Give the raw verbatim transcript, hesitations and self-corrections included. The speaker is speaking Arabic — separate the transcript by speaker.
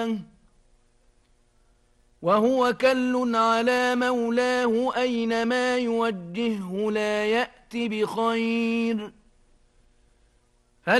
Speaker 1: وهو كل على مولاه أينما يوجهه لا يأت بخير